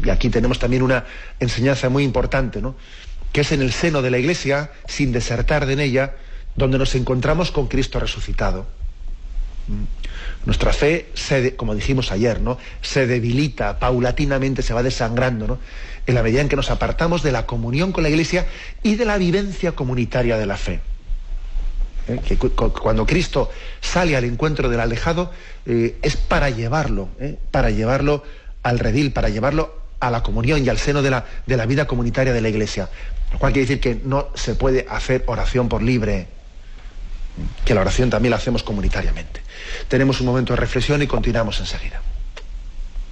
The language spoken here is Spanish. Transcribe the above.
Y aquí tenemos también una enseñanza muy importante, ¿no? Que es en el seno de la Iglesia, sin desertar de ella, donde nos encontramos con Cristo resucitado. Nuestra fe, como dijimos ayer, ¿no? Se debilita, paulatinamente se va desangrando, ¿no? En la medida en que nos apartamos de la comunión con la Iglesia y de la vivencia comunitaria de la fe. Que cuando Cristo sale al encuentro del alejado, es para llevarlo al redil, para llevarlo a la comunión y al seno de la vida comunitaria de la Iglesia. Lo cual quiere decir que no se puede hacer oración por libre, que la oración también la hacemos comunitariamente. Tenemos un momento de reflexión y continuamos enseguida.